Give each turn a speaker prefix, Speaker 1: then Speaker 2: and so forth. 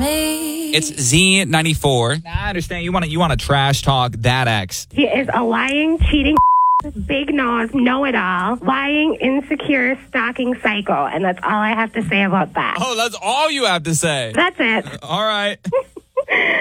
Speaker 1: It's Z94. I understand you want to trash talk that ex.
Speaker 2: He is a lying, cheating, big nose, know-it-all, lying, insecure, stalking psycho. And that's all I have to say about that.
Speaker 1: Oh, that's all you have to say.
Speaker 2: That's it.
Speaker 1: All right.